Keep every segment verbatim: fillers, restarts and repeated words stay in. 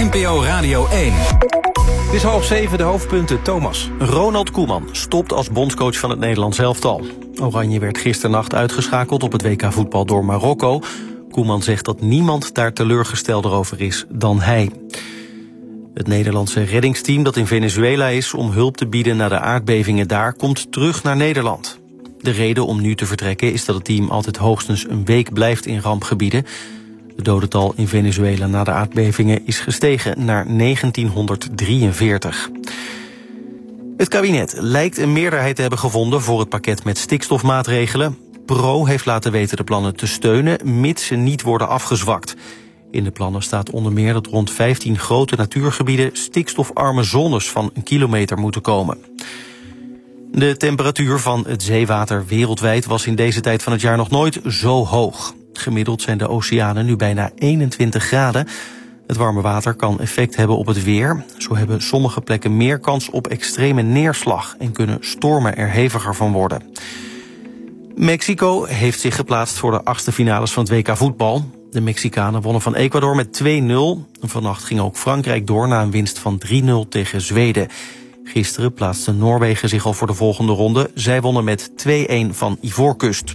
N P O Radio één. Het is half zeven, de hoofdpunten. Thomas. Ronald Koeman stopt als bondscoach van het Nederlands elftal. Oranje werd gisternacht uitgeschakeld op het W K voetbal door Marokko. Koeman zegt dat niemand daar teleurgestelder over is dan hij. Het Nederlandse reddingsteam dat in Venezuela is om hulp te bieden na de aardbevingen daar komt terug naar Nederland. De reden om nu te vertrekken is dat het team altijd hoogstens een week blijft in rampgebieden. Het dodental in Venezuela na de aardbevingen is gestegen naar negentienhonderddrieënveertig. Het kabinet lijkt een meerderheid te hebben gevonden voor het pakket met stikstofmaatregelen. Pro heeft laten weten de plannen te steunen, mits ze niet worden afgezwakt. In de plannen staat onder meer dat rond vijftien grote natuurgebieden stikstofarme zones van een kilometer moeten komen. De temperatuur van het zeewater wereldwijd was in deze tijd van het jaar nog nooit zo hoog. Gemiddeld zijn de oceanen nu bijna eenentwintig graden. Het warme water kan effect hebben op het weer. Zo hebben sommige plekken meer kans op extreme neerslag en kunnen stormen er heviger van worden. Mexico heeft zich geplaatst voor de achtste finales van het W K voetbal. De Mexicanen wonnen van Ecuador met twee nul. Vannacht ging ook Frankrijk door na een winst van drie nul tegen Zweden. Gisteren plaatste Noorwegen zich al voor de volgende ronde. Zij wonnen met twee-een van Ivoorkust.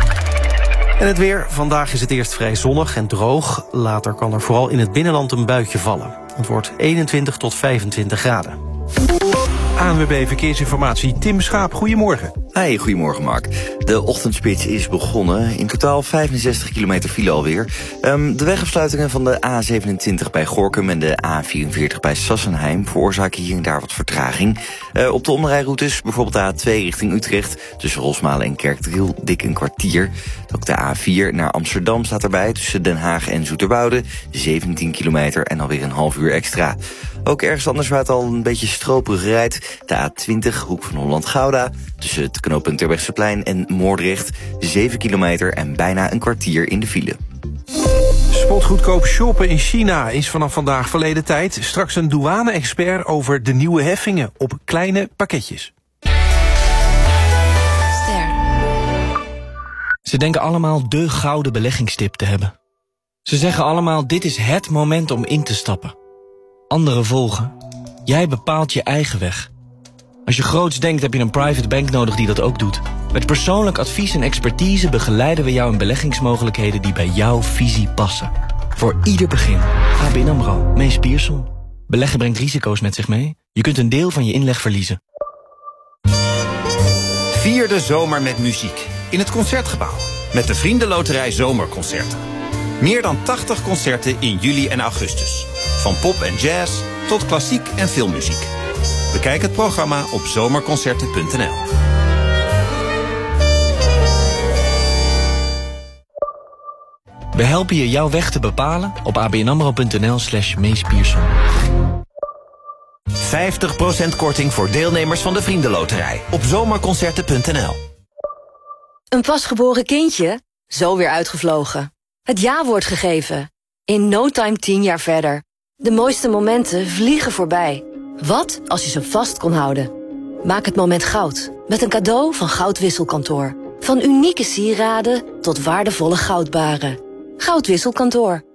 En het weer. Vandaag is het eerst vrij zonnig en droog. Later kan er vooral in het binnenland een buitje vallen. Het wordt eenentwintig tot vijfentwintig graden. A N W B Verkeersinformatie, Tim Schaap, goedemorgen. Hey, goedemorgen Mark. De ochtendspits is begonnen. In totaal vijfenzestig kilometer file alweer. Um, de wegafsluitingen van de A zevenentwintig bij Gorinchem en de A vierenveertig bij Sassenheim veroorzaken hier en daar wat vertraging. Uh, op de omrijroutes, bijvoorbeeld de A twee richting Utrecht, tussen Rosmalen en Kerkdriel, dik een kwartier. Ook de A vier naar Amsterdam staat erbij, tussen Den Haag en Zoeterwoude, zeventien kilometer en alweer een half uur extra. Ook ergens anders waar het al een beetje stroperig rijdt, de A twintig, hoek van Holland-Gouda, tussen het knooppunt Terbrechtseplein en Moordrecht, zeven kilometer en bijna een kwartier in de file. Spotgoedkoop shoppen in China is vanaf vandaag verleden tijd. Straks een douane-expert over de nieuwe heffingen op kleine pakketjes. Ster. Ze denken allemaal de gouden beleggingstip te hebben. Ze zeggen allemaal, dit is het moment om in te stappen. Anderen volgen. Jij bepaalt je eigen weg. Als je groots denkt, heb je een private bank nodig die dat ook doet. Met persoonlijk advies en expertise begeleiden we jou in beleggingsmogelijkheden die bij jouw visie passen. Voor ieder begin. A B N AMRO, Mees Pierson. Beleggen brengt risico's met zich mee. Je kunt een deel van je inleg verliezen. Vier de zomer met muziek. In het Concertgebouw. Met de Vriendenloterij Zomerconcerten. Meer dan tachtig concerten in juli en augustus. Van pop en jazz tot klassiek en filmmuziek. Bekijk het programma op zomerconcerten punt n l. We helpen je jouw weg te bepalen op abnamro.nl slash Mees Pierson. vijftig procent korting voor deelnemers van de Vriendenloterij op zomerconcerten punt n l. Een pasgeboren kindje? Zo weer uitgevlogen. Het ja-woord gegeven. In no time tien jaar verder. De mooiste momenten vliegen voorbij. Wat als je ze vast kon houden? Maak het moment goud. Met een cadeau van Goudwisselkantoor. Van unieke sieraden tot waardevolle goudbaren. Goudwisselkantoor.